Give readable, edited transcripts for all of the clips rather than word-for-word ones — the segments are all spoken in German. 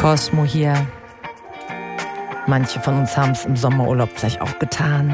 Cosmo hier. Manche von uns haben es im Sommerurlaub vielleicht auch getan.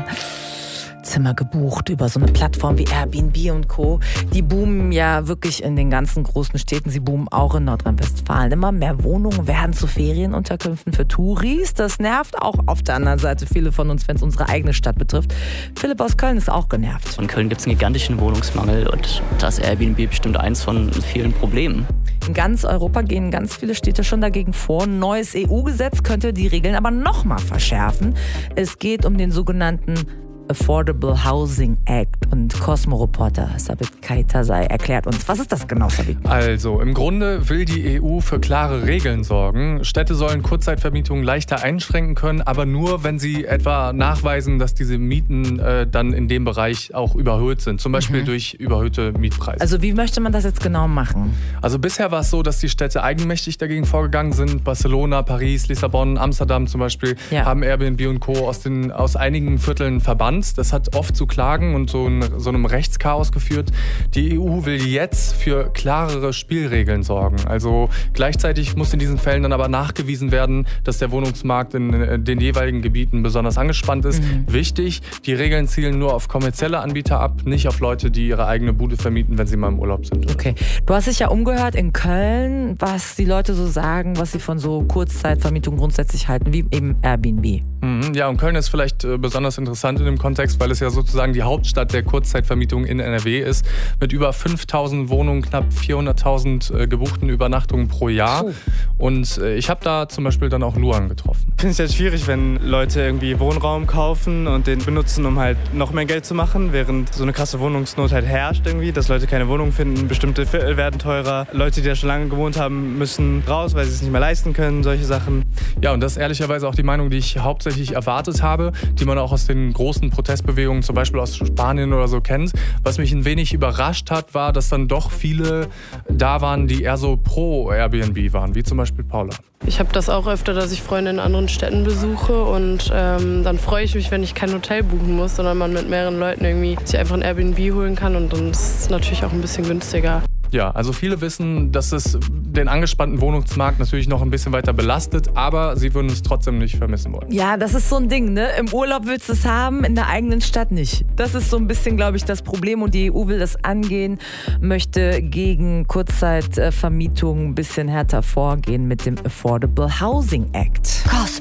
Zimmer gebucht über so eine Plattform wie Airbnb und Co. Die boomen ja wirklich in den ganzen großen Städten. Sie boomen auch in Nordrhein-Westfalen. Immer mehr Wohnungen werden zu Ferienunterkünften für Touris. Das nervt auch auf der anderen Seite viele von uns, wenn es unsere eigene Stadt betrifft. Philipp aus Köln ist auch genervt. In Köln gibt es einen gigantischen Wohnungsmangel und das Airbnb bestimmt eins von vielen Problemen. In ganz Europa gehen ganz viele Städte schon dagegen vor. Ein neues EU-Gesetz könnte die Regeln aber noch mal verschärfen. Es geht um den sogenannten Affordable Housing Act und Cosmo-Reporter Sabit Kaitasay erklärt uns. Was ist das genau, Sabit? Also, im Grunde will die EU für klare Regeln sorgen. Städte sollen Kurzzeitvermietungen leichter einschränken können, aber nur, wenn sie etwa nachweisen, dass diese Mieten dann in dem Bereich auch überhöht sind. Zum Beispiel durch überhöhte Mietpreise. Also wie möchte man das jetzt genau machen? Also bisher war es so, dass die Städte eigenmächtig dagegen vorgegangen sind. Barcelona, Paris, Lissabon, Amsterdam zum Beispiel haben Airbnb und Co. aus einigen Vierteln verbannt. Das hat oft zu Klagen und so einem Rechtschaos geführt. Die EU will jetzt für klarere Spielregeln sorgen. Also gleichzeitig muss in diesen Fällen dann aber nachgewiesen werden, dass der Wohnungsmarkt in den jeweiligen Gebieten besonders angespannt ist. Wichtig, die Regeln zielen nur auf kommerzielle Anbieter ab, nicht auf Leute, die ihre eigene Bude vermieten, wenn sie mal im Urlaub sind. Okay. Du hast dich ja umgehört in Köln, was die Leute so sagen, was sie von so Kurzzeitvermietungen grundsätzlich halten, wie eben Airbnb. Ja, und Köln ist vielleicht besonders interessant in dem Kontext, weil es ja sozusagen die Hauptstadt der Kurzzeitvermietung in NRW ist, mit über 5.000 Wohnungen, knapp 400.000 gebuchten Übernachtungen pro Jahr. Und ich habe da zum Beispiel dann auch Luan getroffen. Ich finde es jetzt schwierig, wenn Leute irgendwie Wohnraum kaufen und den benutzen, um halt noch mehr Geld zu machen, während so eine krasse Wohnungsnot halt herrscht irgendwie, dass Leute keine Wohnung finden, bestimmte Viertel werden teurer, Leute, die da schon lange gewohnt haben, müssen raus, weil sie es nicht mehr leisten können, solche Sachen. Ja, und das ist ehrlicherweise auch die Meinung, die ich hauptsächlich erwartet habe, die man auch aus den großen Protestbewegungen, zum Beispiel aus Spanien oder so, kennt. Was mich ein wenig überrascht hat, war, dass dann doch viele da waren, die eher so pro Airbnb waren, wie zum Beispiel Paula. Ich habe das auch öfter, dass ich Freunde in anderen Städten besuche und dann freue ich mich, wenn ich kein Hotel buchen muss, sondern man mit mehreren Leuten irgendwie sich einfach ein Airbnb holen kann und dann ist es natürlich auch ein bisschen günstiger. Ja, also viele wissen, dass es den angespannten Wohnungsmarkt natürlich noch ein bisschen weiter belastet, aber sie würden es trotzdem nicht vermissen wollen. Ja, das ist so ein Ding, ne? Im Urlaub willst du es haben, in der eigenen Stadt nicht. Das ist so ein bisschen, glaube ich, das Problem und die EU will das angehen, möchte gegen Kurzzeitvermietung ein bisschen härter vorgehen mit dem Affordable Housing Act.